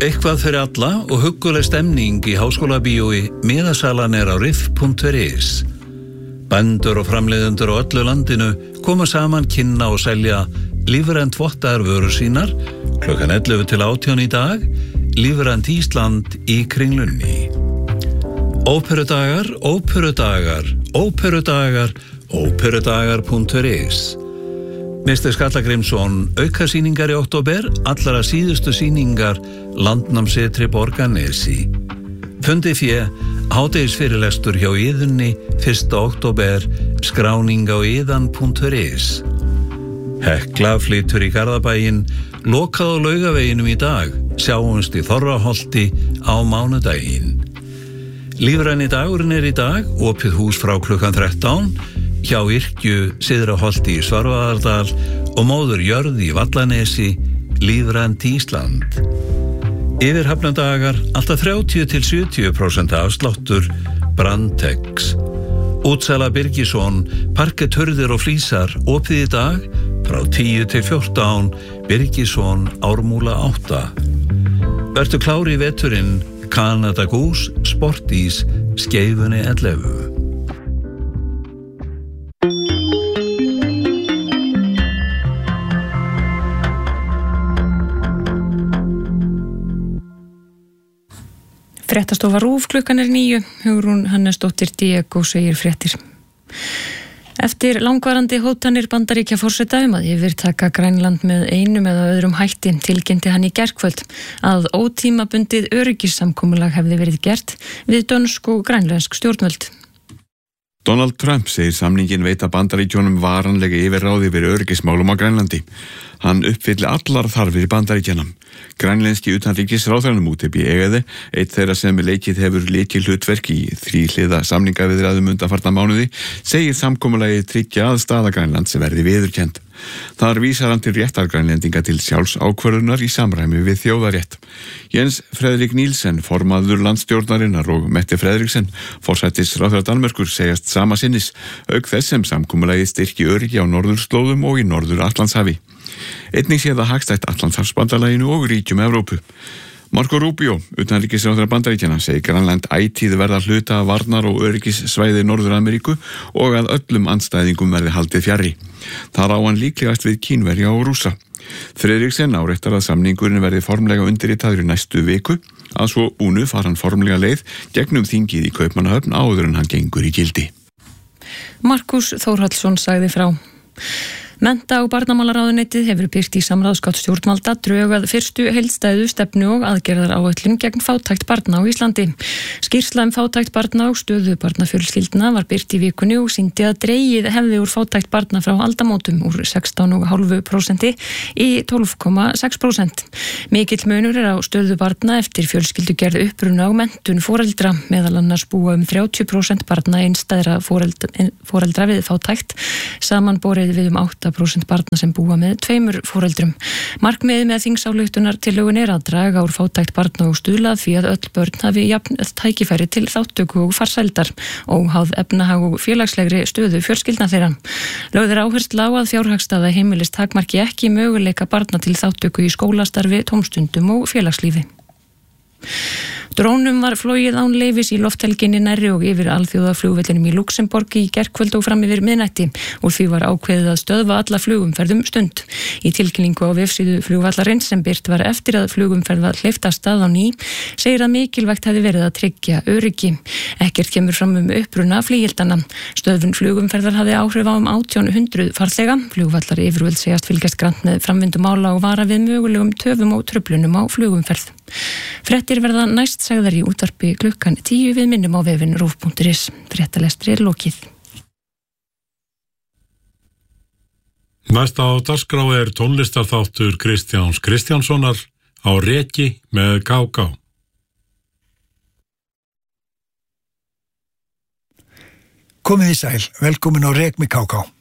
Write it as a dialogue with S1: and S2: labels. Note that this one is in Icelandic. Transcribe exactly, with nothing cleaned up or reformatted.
S1: Eitthvað fyrir alla og hugguleg stemning í háskólabíói. Miðasalan er á riff punktur is. Bændur og framleiðendur á öllu landinu koma saman, kynna og selja lífrænt vottaðar vörur sínar klukkan ellefu til átján í dag. Lífrænt Ísland í Kringlunni. Óperudagar, óperudagar, óperudagar, óperudagar punktur is. mister Skallagrímsson, aukasýningar í október, allra síðustu sýningar Landnámssetri Borgarnesi. Fundi fjö, hádegisfyrirlestur hjá Iðunni, fyrsta október, skráning á iðan punktur is. Hekla flytur í Garðabæinn, lokað á Laugaveginum í dag, sjáumst í Þorraholti á mánudaginn. Lífræni dagurinn er í dag, opið hús frá klukkan þrettán, hjá Yrkju Syðraholti í Svarfaðardal og móður jörð í Vallanesi, lífrænt Ísland. Yfirhafnadagar, alltaf þrjátíu til sjötíu prósent afsláttur, Brandtex. Útsala Birgisson, parketthurðir og flísar, opið í dag, frá tíu til fjórtán, Birgisson, Ármúla átta. Vertu klár í veturinn, Canada Goose, Sportís, Skeifunni ellefu.
S2: Fréttastofa RÚV, klukkan er níu. Hugrún Hannesdóttir Diego segir fréttir. Eftir langvarandi hótanir Bandaríkjaforseta um að yfirtaka Grænland með einum eða öðrum hætti tilkynnti hann í gærkvöld að ótímabundið öryggissamkomulag hefði verið gert við dönsk og grænlensk stjórnvöld.
S3: Donald Trump segir samningin veita Bandaríkjónum varanlega yfirráð yfir öryggismálum á Grænlandi. Hann uppfylli allar þarfir Bandaríkjanam. Grænlenski utanríkisráðherranum ú té bé egaði, eitt þeirra sem leikið hefur lykil hlutverk í þríhliða samningaviðræðum undanfarna mánuði, segir samkomulagið tryggja að staða Grænlands verði viðurkennd. Þar vísar hann til réttar grænlendinga til sjálfsákvörðunar í samræmi við þjóðarétt. Jens Frederik Nielsen, formaður landsstjórnarinnar, og Mette Frederiksen, forsætisráðherra Danmerkur, segjast sama sinnis, auk þess sem samkomulagið styrki öryggi á norðurslóðum og í Norður-Atlantshafi. Einnig sé það hagstætt Atlantshafsbandalaginu og ríkjum Evrópu. Marco Rubio, utanríkisráðherra Bandaríkjanna, segir Grænland ætíð verða hluta af varnar- og öryggissvæði Norður-Ameríku og að öllum andstæðingum verði haldið fjarri. Þar á hann líklegast við Kínverja og Rússa. Frederiksen áréttar að samningurinn verði formlega undirritaður í næstu viku, að svo búnu far hann formlega leið gegnum þingið í Kaupmannahöfn áður en hann gengur í gildi.
S2: Markus Þórhallsson sagði frá. Mennta- og barnamálaráðuneytið hefur birt í samráðsgátt stjórnvalda drög að fyrstu heildstæðu stefnu og aðgerðaráætlun gegn fátækt barna á Íslandi. Skýrsla um fátækt barna og stöðu barnafjölskyldna var birt í vikunni og sýndi að dregið hefði úr fátækt barna frá aldamótum úr sextán komma fimm prósent í tólf komma sex prósent. Mikill munur er á stöðu barna eftir fjölskyldugerð, uppruna og menntun foreldra. Meðal annars búa um þrjátíu prósent barna einstæðra foreldra, foreldra við fátækt, samanborið við um átta prósent barna sem búa með tveimur foreldrum. Markmiðið með þingsályktunar tillögun er að draga úr fátækt barna og stuðla að því að öll börn hafi jafn tækifæri til þátttöku og farsældar, óháð efnahag og félagslegri stöðu fjölskyldna þeirra. Lögð er áhersla á að fjárhagsstaða heimilis takmarki ekki möguleika barna til þátttöku í skólastarfi, tómstundum og félagslífi. Drónum var flogið án leyfis í lofthelginni nærri og yfir alþjóðaflugvellinum í Luxemborg í gærkvöld og fram yfir miðnætti og því var ákveðið að stöðva alla flugumferðum stund. Í tilkynningu á vefsíðu flugvallarins sem birt var eftir að flugumferð var hleypt af stað á ný segir að mikilvægt hefði verið að tryggja öryggi. Ekkert kemur fram um uppruna flugildana. Stöðvun flugumferðar hafði áhrif á um átján hundruð farþega. Flugvallar yfirvöld segjast fylgjast grannt með framvindu mála og vara við mögulegum töfum og truflunum á flugumferð. Fréttir verða næst sagðar í útvarpi klukkan tíu, við minnum á vefinn rúv punktur is. Fréttalestri er lokið.
S4: Næst á dagskrá er tónlistarþáttur Kristjáns Kristjánssonar á Reki með Ká Ká.
S5: Komið í sæl, velkomin á Rek með Ká Ká.